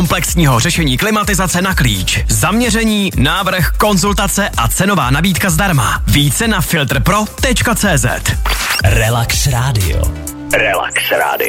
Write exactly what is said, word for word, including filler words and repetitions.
komplexního řešení klimatizace na klíč. Zaměření, návrh, konzultace a cenová nabídka zdarma. Více na filtr pro tečka cé zet. Relax Radio. Relax Radio.